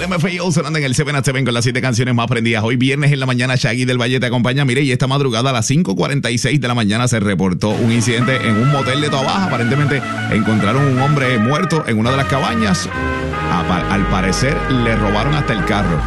LMFAO sonando en el 7 at 7 con las 7 canciones más prendidas. Hoy viernes en la mañana, Shaggy del Valle te acompaña. Mire, y esta madrugada a las 5:46 de la mañana se reportó un incidente en un motel de Toa Baja. Aparentemente encontraron un hombre muerto en una de las cabañas. Al parecer le robaron hasta el carro.